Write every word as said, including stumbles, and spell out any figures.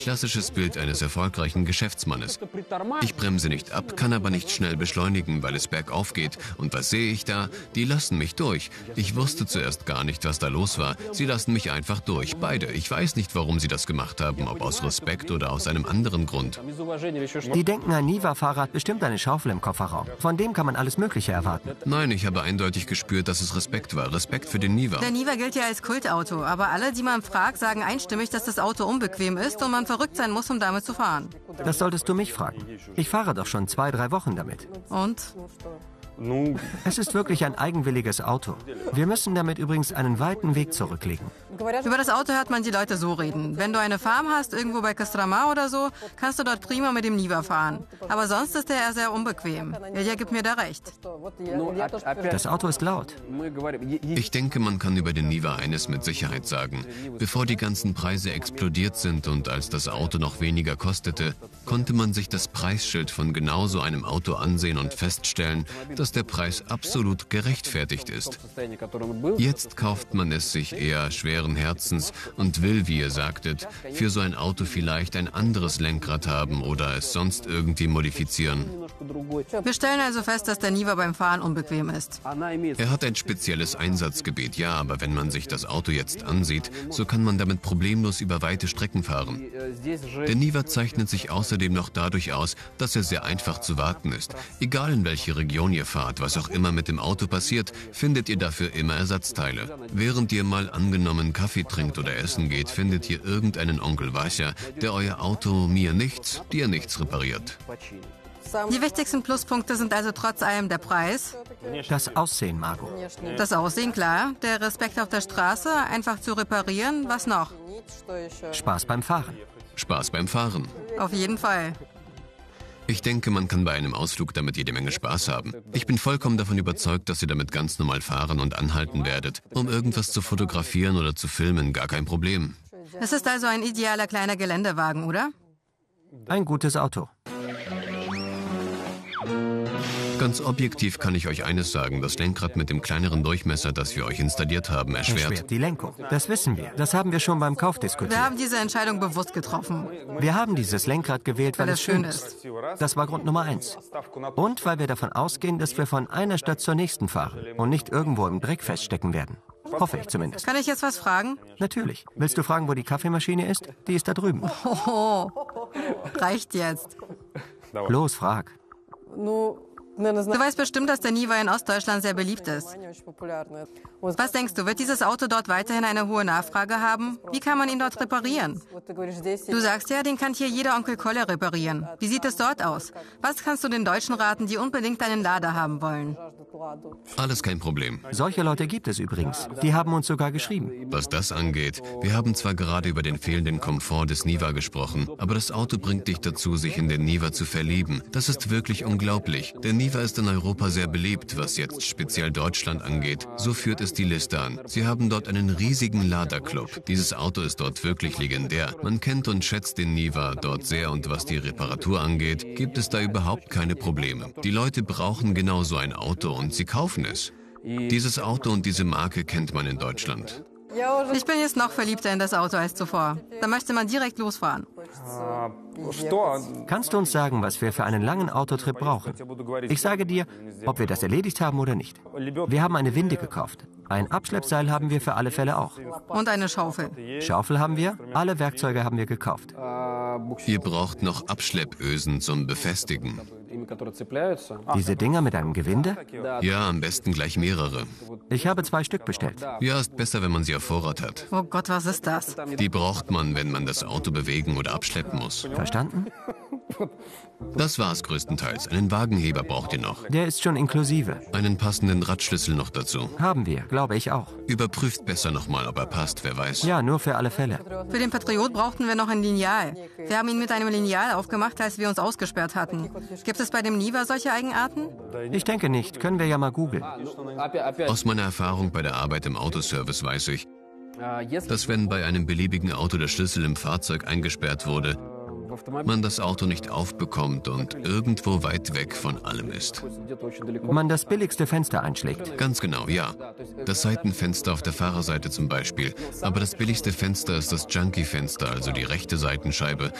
Klassisches Bild eines erfolgreichen Geschäftsmannes. Ich bremse nicht ab, kann aber nicht schnell beschleunigen, weil es bergauf geht. Und was sehe ich da? Die lassen mich durch. Ich wusste zuerst gar nicht, was da los war. Sie lassen mich einfach durch, beide. Ich weiß nicht, warum sie das gemacht haben, ob aus Respekt oder aus einem anderen Grund. Die denken, ein Niva-Fahrer hat bestimmt eine Schaufel im Kofferraum. Von dem kann man alles Mögliche erwarten. Nein, ich habe eindeutig gespürt, dass es Respekt war. Respekt für den Niva. Der Niva gilt ja als Kultauto, aber alle, die man fragt, sagen einstimmig, dass das Auto unbequem ist und man verrückt sein muss, um damit zu fahren. Das solltest du mich fragen. Ich fahre doch schon zwei, drei Wochen damit. Und? Es ist wirklich ein eigenwilliges Auto. Wir müssen damit übrigens einen weiten Weg zurücklegen. Über das Auto hört man die Leute so reden. Wenn du eine Farm hast, irgendwo bei Kostroma oder so, kannst du dort prima mit dem Niva fahren. Aber sonst ist er sehr unbequem. Ilja gibt mir da recht. Das Auto ist laut. Ich denke, man kann über den Niva eines mit Sicherheit sagen. Bevor die ganzen Preise explodiert sind und als das Auto noch weniger kostete, konnte man sich das Preisschild von genau so einem Auto ansehen und feststellen, dass der Preis absolut gerechtfertigt ist. Jetzt kauft man es sich eher schweren Herzens und will, wie ihr sagtet, für so ein Auto vielleicht ein anderes Lenkrad haben oder es sonst irgendwie modifizieren. Wir stellen also fest, dass der Niva beim Fahren unbequem ist. Er hat ein spezielles Einsatzgebiet, ja, aber wenn man sich das Auto jetzt ansieht, so kann man damit problemlos über weite Strecken fahren. Der Niva zeichnet sich außerdem noch dadurch aus, dass er sehr einfach zu warten ist. Egal in welche Region ihr fahrt, was auch immer mit dem Auto passiert, findet ihr dafür immer Ersatzteile. Während ihr mal angenommen Kaffee trinkt oder essen geht, findet ihr irgendeinen Onkel Vascha, der euer Auto mir nichts, dir nichts repariert. Die wichtigsten Pluspunkte sind also trotz allem der Preis. Das Aussehen, Margot. Das Aussehen, klar. Der Respekt auf der Straße, einfach zu reparieren. Was noch? Spaß beim Fahren. Spaß beim Fahren. Auf jeden Fall. Ich denke, man kann bei einem Ausflug damit jede Menge Spaß haben. Ich bin vollkommen davon überzeugt, dass ihr damit ganz normal fahren und anhalten werdet. Um irgendwas zu fotografieren oder zu filmen, gar kein Problem. Es ist also ein idealer kleiner Geländewagen, oder? Ein gutes Auto. Ganz objektiv kann ich euch eines sagen, das Lenkrad mit dem kleineren Durchmesser, das wir euch installiert haben, erschwert. Erschwert die Lenkung. Das wissen wir. Das haben wir schon beim Kauf diskutiert. Wir haben diese Entscheidung bewusst getroffen. Wir haben dieses Lenkrad gewählt, weil, Weil es es schön schön ist. Das war Grund Nummer eins. Und weil wir davon ausgehen, dass wir von einer Stadt zur nächsten fahren und nicht irgendwo im Dreck feststecken werden. Hoffe ich zumindest. Kann ich jetzt was fragen? Natürlich. Willst du fragen, wo die Kaffeemaschine ist? Die ist da drüben. Oh, reicht jetzt. Los, frag. Du weißt bestimmt, dass der Niva in Ostdeutschland sehr beliebt ist. Was denkst du, wird dieses Auto dort weiterhin eine hohe Nachfrage haben? Wie kann man ihn dort reparieren? Du sagst ja, den kann hier jeder Onkel Kolle reparieren. Wie sieht es dort aus? Was kannst du den Deutschen raten, die unbedingt einen Lader haben wollen? Alles kein Problem. Solche Leute gibt es übrigens. Die haben uns sogar geschrieben. Was das angeht, wir haben zwar gerade über den fehlenden Komfort des Niva gesprochen, aber das Auto bringt dich dazu, sich in den Niva zu verlieben. Das ist wirklich unglaublich. Der Niva ist in Europa sehr beliebt, was jetzt speziell Deutschland angeht. So führt es die Liste an. Sie haben dort einen riesigen Laderclub. Dieses Auto ist dort wirklich legendär. Man kennt und schätzt den Niva dort sehr und was die Reparatur angeht, gibt es da überhaupt keine Probleme. Die Leute brauchen genau so ein Auto und sie kaufen es. Dieses Auto und diese Marke kennt man in Deutschland. Ich bin jetzt noch verliebter in das Auto als zuvor. Da möchte man direkt losfahren. Kannst du uns sagen, was wir für einen langen Autotrip brauchen? Ich sage dir, ob wir das erledigt haben oder nicht. Wir haben eine Winde gekauft. Ein Abschleppseil haben wir für alle Fälle auch. Und eine Schaufel. Schaufel haben wir, alle Werkzeuge haben wir gekauft. Ihr braucht noch Abschleppösen zum Befestigen. Diese Dinger mit einem Gewinde? Ja, am besten gleich mehrere. Ich habe zwei Stück bestellt. Ja, ist besser, wenn man sie auf Vorrat hat. Oh Gott, was ist das? Die braucht man, wenn man das Auto bewegen oder abschleppen muss. Verstanden? Das war's größtenteils. Einen Wagenheber braucht ihr noch. Der ist schon inklusive. Einen passenden Radschlüssel noch dazu. Haben wir, glaube ich auch. Überprüft besser nochmal, ob er passt, wer weiß. Ja, nur für alle Fälle. Für den Patriot brauchten wir noch ein Lineal. Wir haben ihn mit einem Lineal aufgemacht, als wir uns ausgesperrt hatten. Gibt es bei dem Niva solche Eigenarten? Ich denke nicht. Können wir ja mal googeln. Aus meiner Erfahrung bei der Arbeit im Autoservice weiß ich, dass wenn bei einem beliebigen Auto der Schlüssel im Fahrzeug eingesperrt wurde, Man das Auto nicht aufbekommt und irgendwo weit weg von allem ist. Man das billigste Fenster einschlägt. Ganz genau, ja. Das Seitenfenster auf der Fahrerseite zum Beispiel. Aber das billigste Fenster ist das Junkie-Fenster, also die rechte Seitenscheibe.